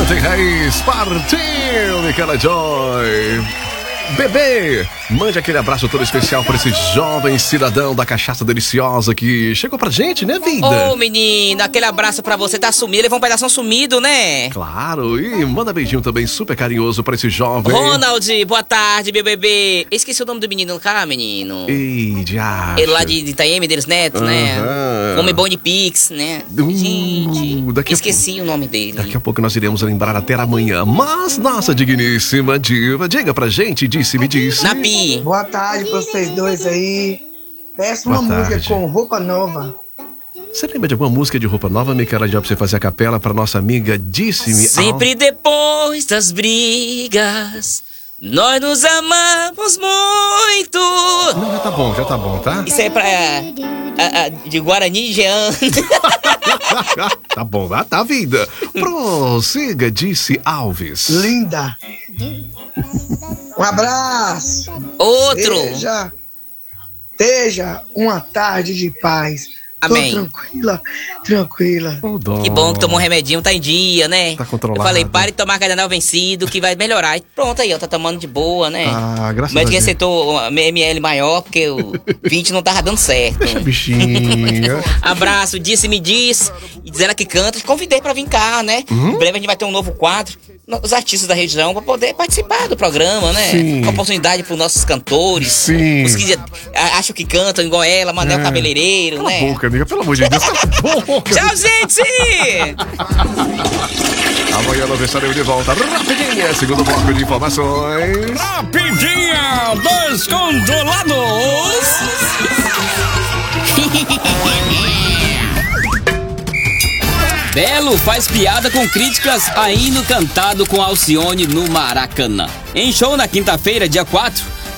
tem raiz, partiu, Micaela Joy. Bebê, mande aquele abraço todo especial para esse jovem cidadão da cachaça deliciosa que chegou pra gente, né, vida? Ô, menino, aquele abraço pra você, tá sumido, levou um pedação sumido, né? Claro, e manda beijinho também super carinhoso pra esse jovem. Ronald, boa tarde, meu bebê. Esqueci o nome do menino cá, menino. Ei, já. Ele lá de Itaeme, deles Neto, né? Homem bom de Pix, né? Gente, esqueci o nome dele. Daqui a pouco nós iremos lembrar até amanhã. Mas nossa digníssima diva, diga pra gente, me disse. Napi. Boa tarde pra vocês dois aí. Peço uma música com roupa nova. Você lembra de alguma música de roupa nova, Micaela Joy, pra você fazer a capela pra nossa amiga Disse-me? Sempre depois das brigas, nós nos amamos muito. Não, já tá bom, tá? Isso é pra... de Guarani e Jean. Tá bom, tá vida. Prossiga, disse Alves. Linda. Um abraço. Outro. Esteja uma tarde de paz. Amém. Tô tranquila. Que bom que tomou um remedinho, tá em dia, né? Tá controlado. Eu falei, pare de tomar Cardenal vencido, que vai melhorar. E pronto aí, ó, tá tomando de boa, né? Ah, graças a Deus. O médico receitou ML maior, porque o 20 não tava dando certo. Deixa a bichinha. Abraço, me diz. E diz ela que canta, convidei pra vir cá, né? Em breve a gente vai ter um novo quadro. Os artistas da região pra poder participar do programa, né? Sim. Uma oportunidade pros nossos cantores. Sim. Os que acham que cantam igual ela, Manel Cabeleireiro, Cala né? a boca, amiga, pelo amor de Deus. Cala a boca. Tchau, gente! Amanhã nós estaremos de volta. Rapidinha, segundo bloco de informações. Rapidinha dos controlados. Belo faz piada com críticas a hino cantado com Alcione no Maracanã. Em show na quinta-feira, dia 4,